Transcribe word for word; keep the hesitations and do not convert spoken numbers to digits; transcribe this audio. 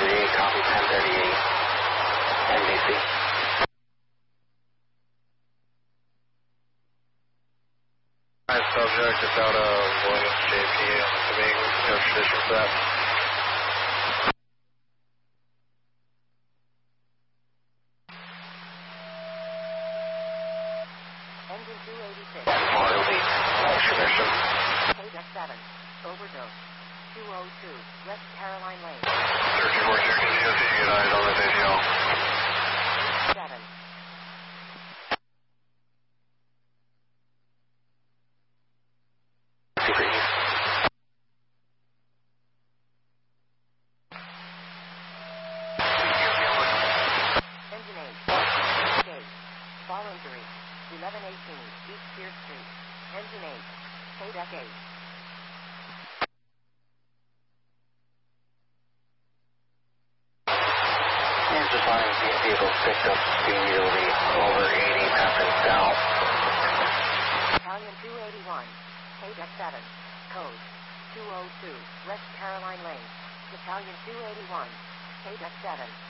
thirty-eight, copy ten thirty-eight, N B C. Subject is out of Williams J P. I'm assuming no tradition for that. Engine two eighty-six. One elite, no tradition. K seven, overdose. two oh two, West Caroline Lane. thirty-four sixty, C O C, get eyes on this A D L. seven. Engine eight. Gate. Fall injury. eleven eighteen, East Pier Street. Engine eight. K eight. Here's the flying vehicle picked up immediately over eighty, passing south. Battalion two eighty-one, K seven, code two oh two, West Caroline Lane. Battalion two eighty-one, K seven.